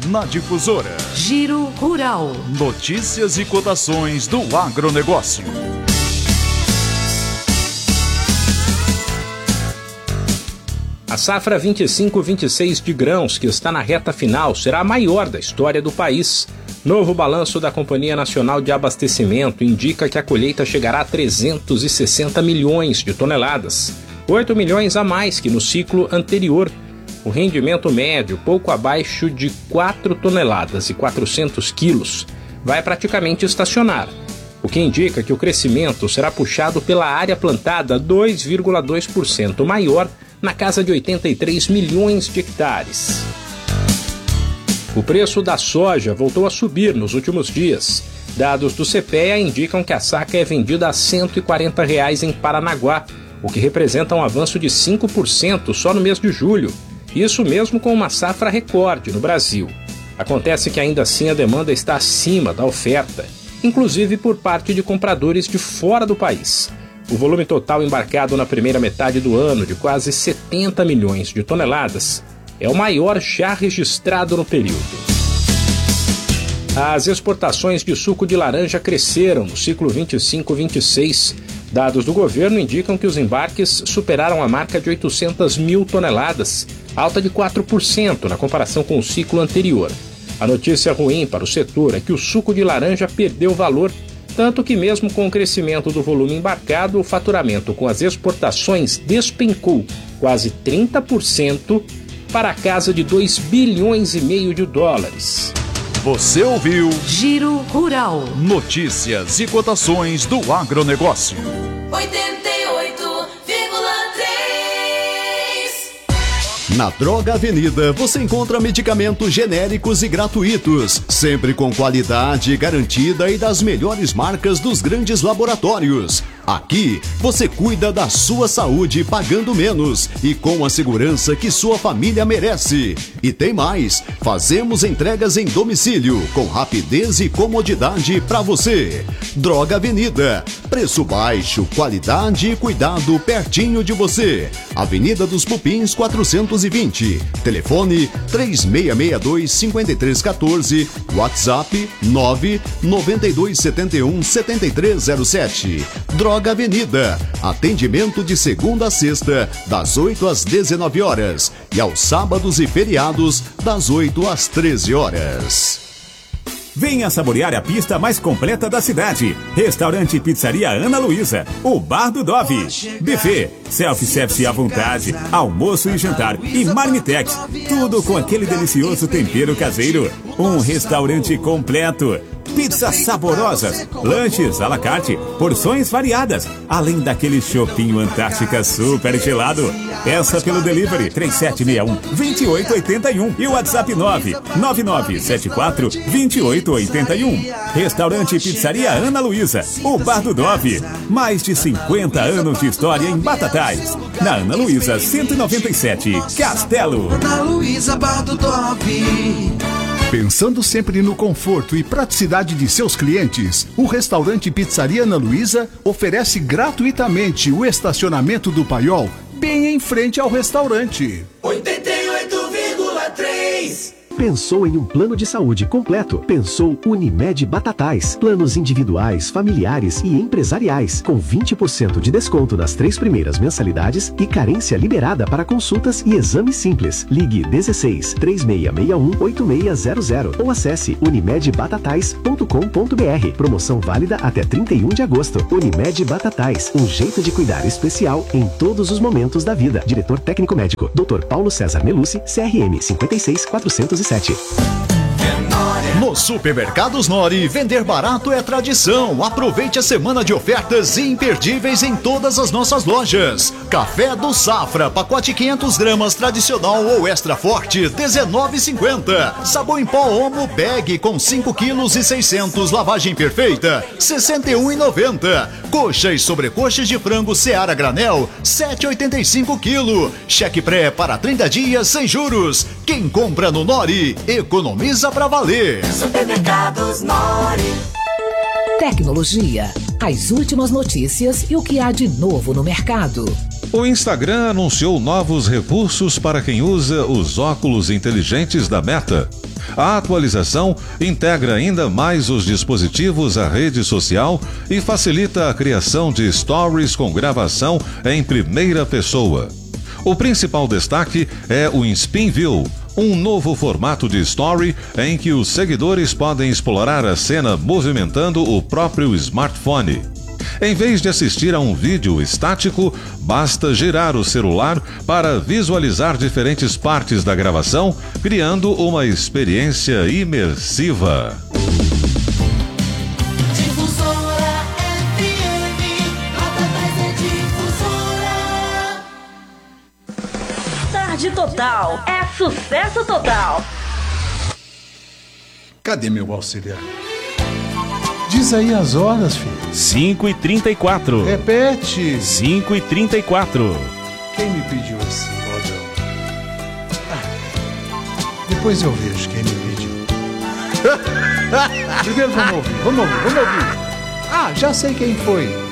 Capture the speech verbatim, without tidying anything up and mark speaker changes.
Speaker 1: na Difusora.
Speaker 2: Giro Rural.
Speaker 1: Notícias e cotações do agronegócio.
Speaker 3: A safra vinte e cinco vinte e seis de grãos, que está na reta final, será a maior da história do país. Novo balanço da Companhia Nacional de Abastecimento indica que a colheita chegará a trezentos e sessenta milhões de toneladas, oito milhões a mais que no ciclo anterior. O rendimento médio, pouco abaixo de quatro toneladas e quatrocentos quilos, vai praticamente estacionar, o que indica que o crescimento será puxado pela área plantada dois vírgula dois por cento maior, na casa de oitenta e três milhões de hectares. O preço da soja voltou a subir nos últimos dias. Dados do CEPEA indicam que a saca é vendida a cento e quarenta reais em Paranaguá, o que representa um avanço de cinco por cento só no mês de julho. Isso mesmo com uma safra recorde no Brasil. Acontece que ainda assim a demanda está acima da oferta, inclusive por parte de compradores de fora do país. O volume total embarcado na primeira metade do ano, de quase setenta milhões de toneladas, é o maior já registrado no período. As exportações de suco de laranja cresceram no ciclo vinte e cinco vinte e seis. Dados do governo indicam que os embarques superaram a marca de oitocentas mil toneladas, alta de quatro por cento na comparação com o ciclo anterior. A notícia ruim para o setor é que o suco de laranja perdeu valor, tanto que mesmo com o crescimento do volume embarcado, o faturamento com as exportações despencou quase trinta por cento para a casa de dois bilhões e meio de dólares.
Speaker 1: Você ouviu
Speaker 2: Giro Rural.
Speaker 1: Notícias e cotações do agronegócio.
Speaker 4: oitenta e oito vírgula três.
Speaker 5: Na Droga Avenida você encontra medicamentos genéricos e gratuitos, sempre com qualidade garantida e das melhores marcas dos grandes laboratórios. Aqui você cuida da sua saúde pagando menos e com a segurança que sua família merece. E tem mais, fazemos entregas em domicílio com rapidez e comodidade para você. Droga Avenida, preço baixo, qualidade e cuidado pertinho de você. Avenida dos Pupins quatrocentos e vinte, telefone três seis seis dois, cinco três um quatro, WhatsApp nove nove dois sete um sete três zero sete. Droga Avenida, atendimento de segunda a sexta, das oito às dezenove horas e aos sábados e feriados, das oito às treze horas.
Speaker 6: Venha saborear a pista mais completa da cidade. Restaurante e Pizzaria Ana Luísa, o Bar do Dove. Buffet, self-service à vontade, almoço e jantar e marmitex. Tudo com aquele delicioso tempero caseiro. Um restaurante completo. Pizzas saborosas, lanches à la carte, porções variadas, além daquele chopinho Antártica super gelado. Peça pelo delivery três sete seis um, dois oito oito um e o WhatsApp nove nove nove sete quatro, dois oito oito um. Restaurante e Pizzaria Ana Luísa, o Bar do Dove. Mais de cinquenta anos de história em Batatais. Na Ana Luísa cento e noventa e sete, Castelo.
Speaker 7: Ana Luísa, Bar do Dove.
Speaker 8: Pensando sempre no conforto e praticidade de seus clientes, o restaurante Pizzaria Ana Luísa oferece gratuitamente o estacionamento do Paiol bem em frente ao restaurante.
Speaker 7: oitenta e oito vírgula três.
Speaker 9: Pensou em um plano de saúde completo? Pensou Unimed Batatais. Planos individuais, familiares e empresariais, com vinte por cento de desconto nas três primeiras mensalidades e carência liberada para consultas e exames simples. Ligue dezesseis, três seis seis um, oito seis zero zero ou acesse unimed batatais ponto com ponto br. Promoção válida até trinta e um de agosto. Unimed Batatais, um jeito de cuidar especial em todos os momentos da vida. Diretor técnico médico, doutor Paulo César Melucci, C R M cinco seis quatrocentos e sete.
Speaker 5: Nos supermercados Nori, vender barato é tradição. Aproveite a semana de ofertas imperdíveis em todas as nossas lojas. Café do Safra, pacote quinhentas gramas tradicional ou extra forte, dezenove reais e cinquenta centavos. Sabão em pó Omo Bag com cinco quilos e seiscentos, lavagem perfeita, sessenta e um reais e noventa centavos. Coxa e sobrecoxas de frango Seara Granel, sete reais e oitenta e cinco centavos quilo. Cheque pré para trinta dias sem juros. Quem compra no Nori, economiza pra valer.
Speaker 4: Supermercados Nori.
Speaker 2: Tecnologia, as últimas notícias e o que há de novo no mercado.
Speaker 10: O Instagram anunciou novos recursos para quem usa os óculos inteligentes da Meta. A atualização integra ainda mais os dispositivos à rede social e facilita a criação de stories com gravação em primeira pessoa. O principal destaque é o Spin View, um novo formato de story em que os seguidores podem explorar a cena movimentando o próprio smartphone. Em vez de assistir a um vídeo estático, basta girar o celular para visualizar diferentes partes da gravação, criando uma experiência imersiva.
Speaker 4: Difusora F M, Batatais é Difusora.
Speaker 11: Tarde Total é sucesso total.
Speaker 8: Cadê meu auxiliar? Diz aí as horas, filho.
Speaker 12: cinco e trinta e quatro.
Speaker 8: Repete.
Speaker 12: cinco e trinta e quatro.
Speaker 8: Quem me pediu esse modão? Ah, depois eu vejo quem me pediu. Primeiro vamos ouvir, vamos ouvir, vamos ouvir. Ah, já sei quem foi.